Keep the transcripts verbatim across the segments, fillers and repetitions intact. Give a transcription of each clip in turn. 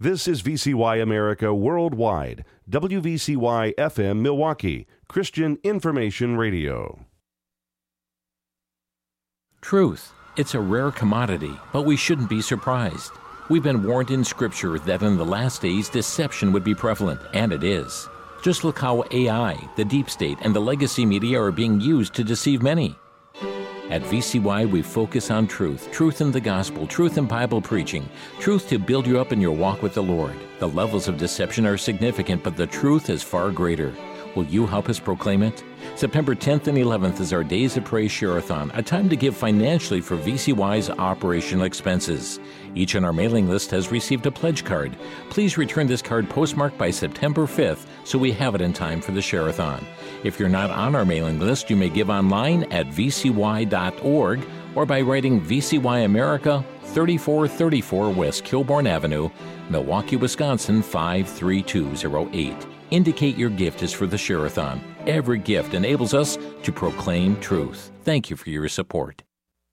This is V C Y America Worldwide, W V C Y F M Milwaukee, Christian Information Radio. Truth. It's a rare commodity, but we shouldn't be surprised. We've been warned in Scripture that in the last days deception would be prevalent, and it is. Just look how A I, the deep state, and the legacy media are being used to deceive many. At V C Y, we focus on truth, truth in the gospel, truth in Bible preaching, truth to build you up in your walk with the Lord. The levels of deception are significant, but the truth is far greater. Will you help us proclaim it? September tenth and eleventh is our Days of Praise Share-a-thon, a time to give financially for V C Y's operational expenses. Each on our mailing list has received a pledge card. Please return this card postmarked by September fifth so we have it in time for the Share-a-thon. If you're not on our mailing list, you may give online at v c y dot org or by writing V C Y America, thirty-four thirty-four West Kilbourne Avenue, Milwaukee, Wisconsin five three two zero eight. Indicate your gift is for the Share-a-thon. Every gift enables us to proclaim truth. Thank you for your support.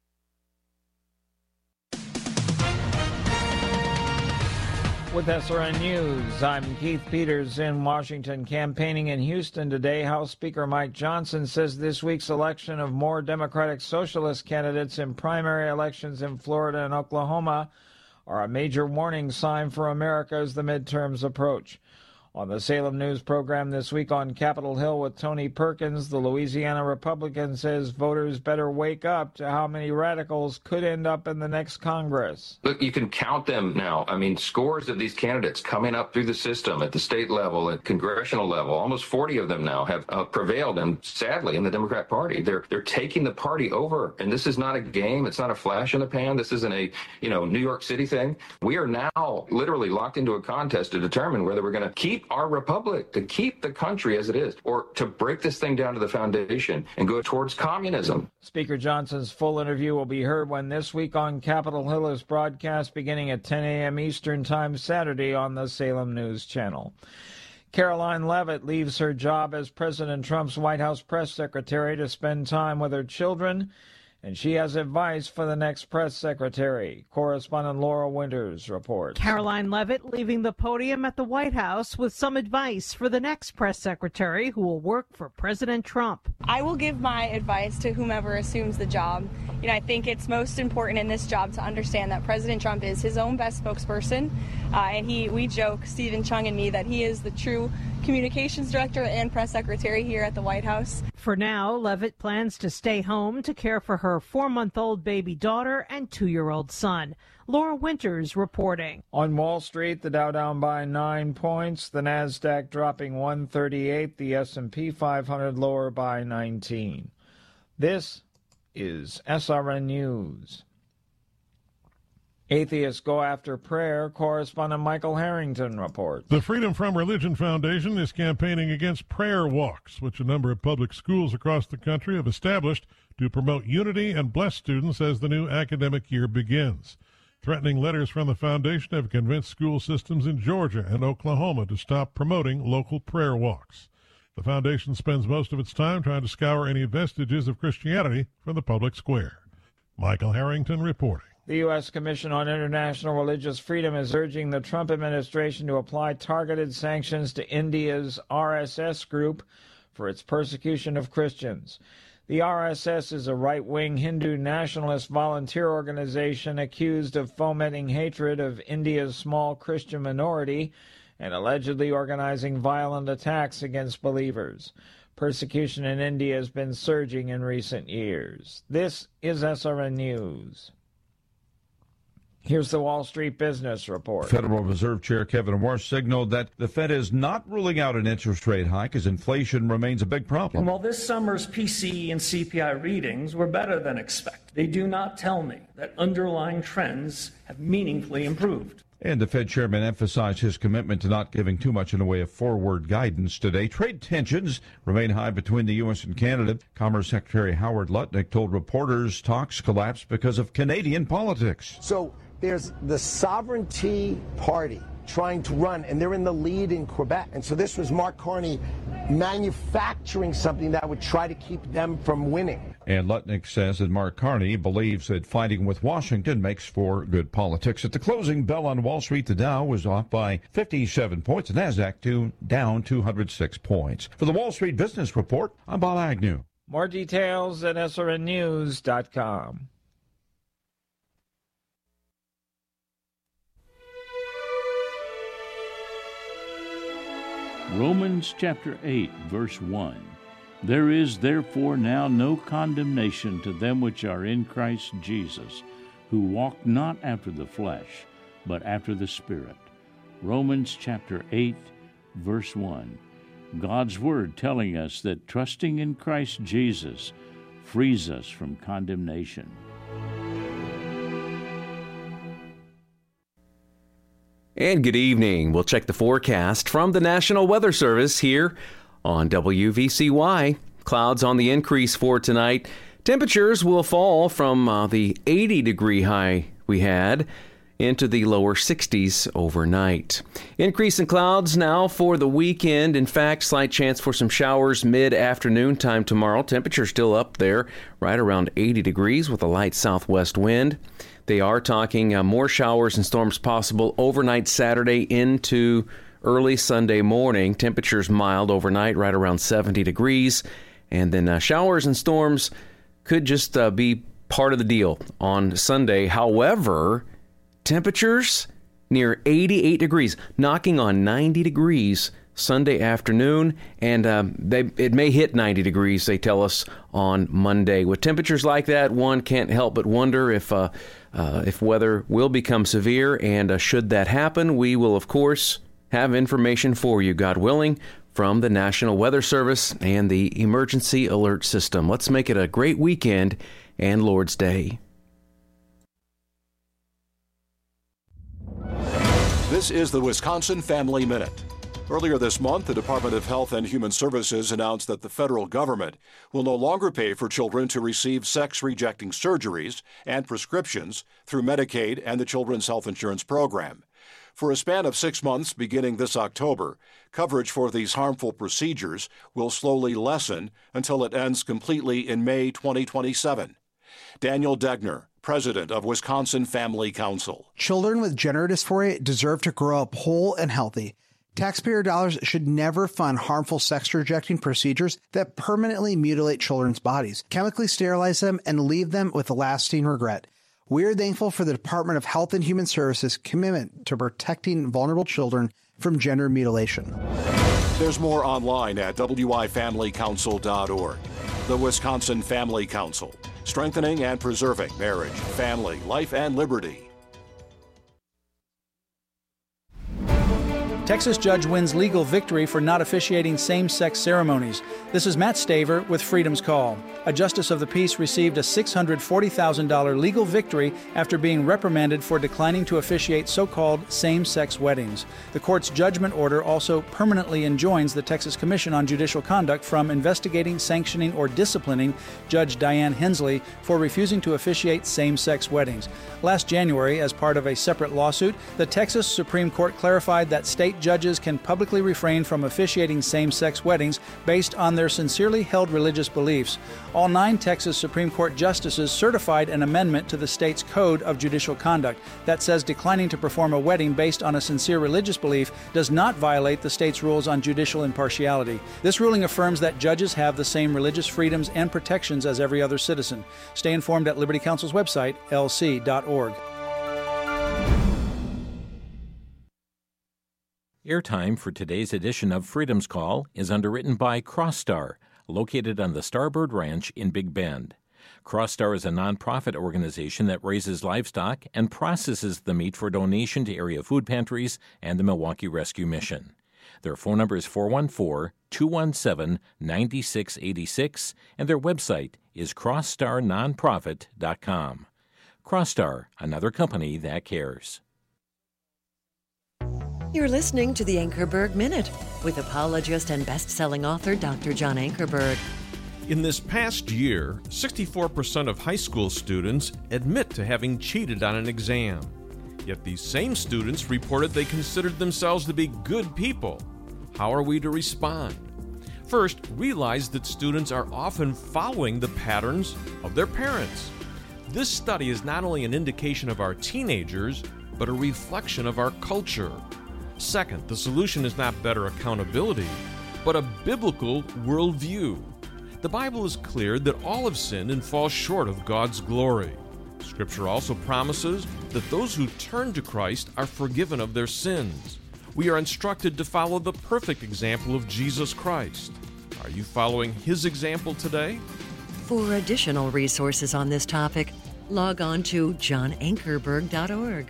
With S R N News, I'm Keith Peters in Washington. Campaigning in Houston today, House Speaker Mike Johnson says this week's election of more Democratic Socialist candidates in primary elections in Florida and Oklahoma are a major warning sign for America as the midterms approach. On the Salem News program this week on Capitol Hill with Tony Perkins, the Louisiana Republican says voters better wake up to how many radicals could end up in the next Congress. Look, you can count them now. I mean, scores of these candidates coming up through the system at the state level, at congressional level. Almost forty of them now have uh, prevailed, and sadly, in the Democrat Party. They're they're taking the party over, and this is not a game. It's not a flash in the pan. This isn't a, you know, New York City thing. We are now literally locked into a contest to determine whether we're going to keep our republic, to keep the country as it is, or to break this thing down to the foundation and go towards communism. Speaker Johnson's full interview will be heard when This Week on Capitol Hill is broadcast beginning at ten a.m. Eastern Time Saturday on the Salem News Channel. Caroline Leavitt leaves her job as President Trump's White House press secretary to spend time with her children, and she has advice for the next press secretary. Correspondent Laura Winters reports. Caroline Leavitt leaving the podium at the White House with some advice for the next press secretary who will work for President Trump. I will give my advice to whomever assumes the job. You know, I think it's most important in this job to understand that President Trump is his own best spokesperson. Uh, and he, we joke, Stephen Chung and me, that he is the true communications director and press secretary here at the White House. For now, Leavitt plans to stay home to care for her four-month-old baby daughter and two-year-old son. Laura Winters reporting. On Wall Street, the Dow down by nine points, the Nasdaq dropping one thirty-eight, the S and P five hundred lower by nineteen. This is S R N News. Atheists go after prayer. Correspondent Michael Harrington reports. The Freedom From Religion Foundation is campaigning against prayer walks, which a number of public schools across the country have established to promote unity and bless students as the new academic year begins. Threatening letters from the foundation have convinced school systems in Georgia and Oklahoma to stop promoting local prayer walks. The foundation spends most of its time trying to scour any vestiges of Christianity from the public square. Michael Harrington reporting. The U S Commission on International Religious Freedom is urging the Trump administration to apply targeted sanctions to India's R S S group for its persecution of Christians. The R S S is a right-wing Hindu nationalist volunteer organization accused of fomenting hatred of India's small Christian minority and allegedly organizing violent attacks against believers. Persecution in India has been surging in recent years. This is S R N News. Here's the Wall Street Business Report. Federal Reserve Chair Kevin Warsh signaled that the Fed is not ruling out an interest rate hike as inflation remains a big problem. And while this summer's P C E and C P I readings were better than expected, they do not tell me that underlying trends have meaningfully improved. And the Fed chairman emphasized his commitment to not giving too much in the way of forward guidance today. Trade tensions remain high between the U S and Canada. Commerce Secretary Howard Lutnick told reporters talks collapsed because of Canadian politics. So there's the Sovereignty Party trying to run, and they're in the lead in Quebec. And so this was Mark Carney manufacturing something that would try to keep them from winning. And Lutnick says that Mark Carney believes that fighting with Washington makes for good politics. At the closing bell on Wall Street, the Dow was off by fifty-seven points, the NASDAQ two, down two hundred six points. For the Wall Street Business Report, I'm Bob Agnew. More details at S R N news dot com. Romans chapter eight, verse one. There is therefore now no condemnation to them which are in Christ Jesus, who walk not after the flesh, but after the Spirit. Romans chapter eight, verse one. God's Word telling us that trusting in Christ Jesus frees us from condemnation. And good evening. We'll check the forecast from the National Weather Service here on W V C Y. Clouds on the increase for tonight. Temperatures will fall from uh, the eighty degree high we had into the lower sixties overnight. Increase in clouds now for the weekend. In fact, slight chance for some showers mid-afternoon time tomorrow. Temperature still up there, right around eighty degrees with a light southwest wind. They are talking uh, more showers and storms possible overnight Saturday into early Sunday morning. Temperatures mild overnight, right around seventy degrees. And then uh, showers and storms could just uh, be part of the deal on Sunday. However, temperatures near eighty-eight degrees, knocking on ninety degrees Sunday afternoon, and um, they, it may hit ninety degrees, they tell us, on Monday. With temperatures like that, one can't help but wonder if uh, uh, if weather will become severe, and uh, should that happen, we will, of course, have information for you, God willing, from the National Weather Service and the Emergency Alert System. Let's make it a great weekend and Lord's Day. This is the Wisconsin Family Minute. Earlier this month, the Department of Health and Human Services announced that the federal government will no longer pay for children to receive sex-rejecting surgeries and prescriptions through Medicaid and the Children's Health Insurance Program. For a span of six months beginning this October, coverage for these harmful procedures will slowly lessen until it ends completely in May twenty twenty-seven. Daniel Degner, president of Wisconsin Family Council. Children with gender dysphoria deserve to grow up whole and healthy. Taxpayer dollars should never fund harmful sex-rejecting procedures that permanently mutilate children's bodies, chemically sterilize them, and leave them with a lasting regret. We are thankful for the Department of Health and Human Services' commitment to protecting vulnerable children from gender mutilation. There's more online at W I family council dot org. The Wisconsin Family Council, strengthening and preserving marriage, family, life, and liberty. Texas judge wins legal victory for not officiating same-sex ceremonies. This is Matt Staver with Freedom's Call. A justice of the peace received a six hundred forty thousand dollars legal victory after being reprimanded for declining to officiate so-called same-sex weddings. The court's judgment order also permanently enjoins the Texas Commission on Judicial Conduct from investigating, sanctioning, or disciplining Judge Diane Hensley for refusing to officiate same-sex weddings. Last January, as part of a separate lawsuit, the Texas Supreme Court clarified that state judges can publicly refrain from officiating same-sex weddings based on their sincerely held religious beliefs. All nine Texas Supreme Court justices certified an amendment to the state's Code of Judicial Conduct that says declining to perform a wedding based on a sincere religious belief does not violate the state's rules on judicial impartiality. This ruling affirms that judges have the same religious freedoms and protections as every other citizen. Stay informed at Liberty Counsel's website, L C dot org. Airtime for today's edition of Freedom's Call is underwritten by CrossStar, located on the Starbird Ranch in Big Bend. CrossStar is a nonprofit organization that raises livestock and processes the meat for donation to area food pantries and the Milwaukee Rescue Mission. Their phone number is four one four, two one seven, nine six eight six, and their website is cross star nonprofit dot com. CrossStar, another company that cares. You're listening to the Ankerberg Minute with apologist and best-selling author Doctor John Ankerberg. In this past year, sixty-four percent of high school students admit to having cheated on an exam. Yet these same students reported they considered themselves to be good people. How are we to respond? First, realize that students are often following the patterns of their parents. This study is not only an indication of our teenagers, but a reflection of our culture. Second, the solution is not better accountability, but a biblical worldview. The Bible is clear that all have sinned and fall short of God's glory. Scripture also promises that those who turn to Christ are forgiven of their sins. We are instructed to follow the perfect example of Jesus Christ. Are you following His example today? For additional resources on this topic, log on to john ankerberg dot org.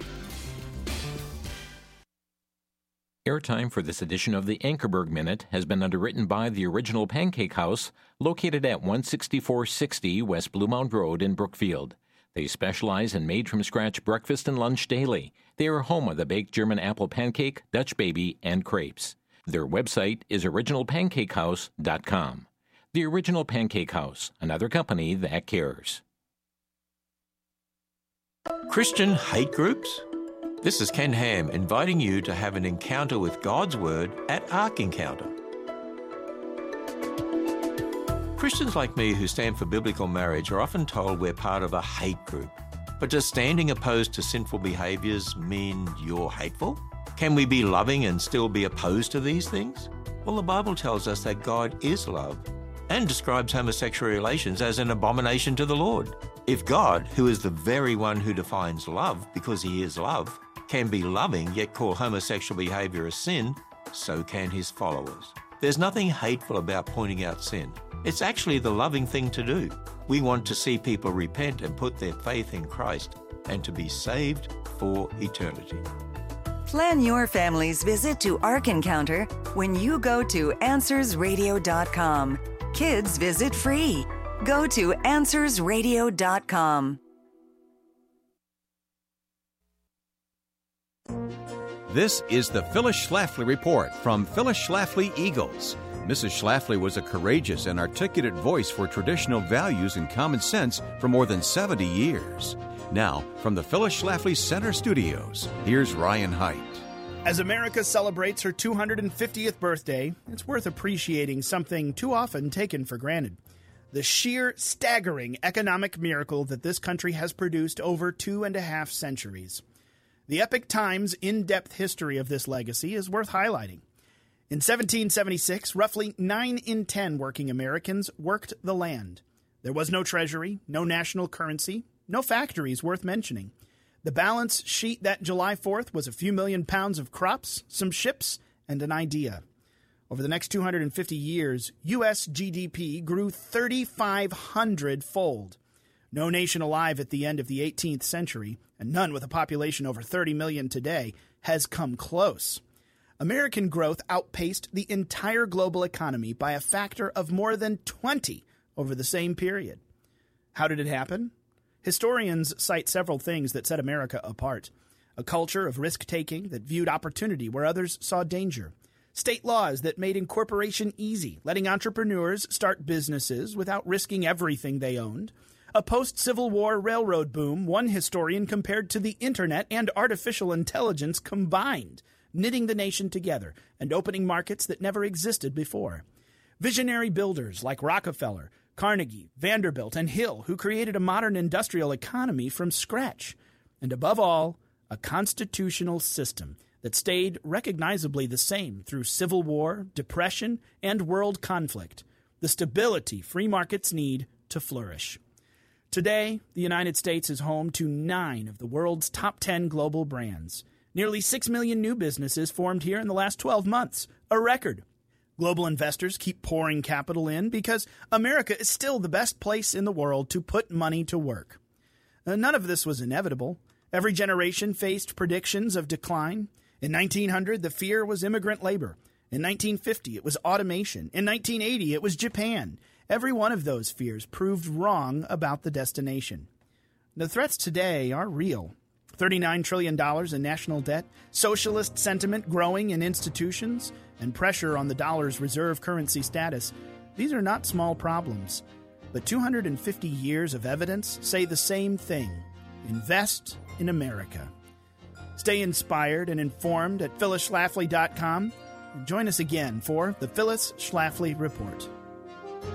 Airtime for this edition of the Ankerberg Minute has been underwritten by the Original Pancake House, located at one sixty-four sixty West Bluemount Road in Brookfield. They specialize in made-from-scratch breakfast and lunch daily. They are home of the baked German apple pancake, Dutch baby, and crepes. Their website is original pancake house dot com. The Original Pancake House, another company that cares. Christian hate groups? This is Ken Ham inviting you to have an encounter with God's Word at Ark Encounter. Christians like me who stand for biblical marriage are often told we're part of a hate group. But does standing opposed to sinful behaviours mean you're hateful? Can we be loving and still be opposed to these things? Well, the Bible tells us that God is love and describes homosexual relations as an abomination to the Lord. If God, who is the very one who defines love because He is love, can be loving yet call homosexual behavior a sin, so can His followers. There's nothing hateful about pointing out sin. It's actually the loving thing to do. We want to see people repent and put their faith in Christ and to be saved for eternity. Plan your family's visit to Ark Encounter when you go to answers radio dot com. Kids visit free. Go to answers radio dot com. This is the Phyllis Schlafly Report from Phyllis Schlafly Eagles. Missus Schlafly was a courageous and articulate voice for traditional values and common sense for more than seventy years. Now, from the Phyllis Schlafly Center Studios, here's Ryan Haidt. As America celebrates her two hundred fiftieth birthday, it's worth appreciating something too often taken for granted: the sheer, staggering economic miracle that this country has produced over two and a half centuries. The Epoch Times in-depth history of this legacy is worth highlighting. In seventeen seventy-six, roughly nine in ten working Americans worked the land. There was no treasury, no national currency, no factories worth mentioning. The balance sheet that July fourth was a few million pounds of crops, some ships, and an idea. Over the next two hundred fifty years, U S G D P grew thirty-five hundred fold. No nation alive at the end of the eighteenth century, and none with a population over thirty million today, has come close. American growth outpaced the entire global economy by a factor of more than twenty over the same period. How did it happen? Historians cite several things that set America apart: a culture of risk-taking that viewed opportunity where others saw danger, state laws that made incorporation easy, letting entrepreneurs start businesses without risking everything they owned, a post-Civil War railroad boom one historian compared to the internet and artificial intelligence combined, knitting the nation together and opening markets that never existed before. Visionary builders like Rockefeller, Carnegie, Vanderbilt, and Hill, who created a modern industrial economy from scratch. And above all, a constitutional system that stayed recognizably the same through Civil War, Depression, and world conflict. The stability free markets need to flourish. Today, the United States is home to nine of the world's top ten global brands. Nearly six million new businesses formed here in the last twelve months, a record. Global investors keep pouring capital in because America is still the best place in the world to put money to work. None of this was inevitable. Every generation faced predictions of decline. In nineteen hundred, the fear was immigrant labor. In nineteen fifty, it was automation. In nineteen eighty, it was Japan. Every one of those fears proved wrong about the destination. The threats today are real. thirty-nine trillion dollars in national debt, socialist sentiment growing in institutions, and pressure on the dollar's reserve currency status. These are not small problems. But two hundred fifty years of evidence say the same thing: invest in America. Stay inspired and informed at phyllis schlafly dot com. Join us again for the Phyllis Schlafly Report.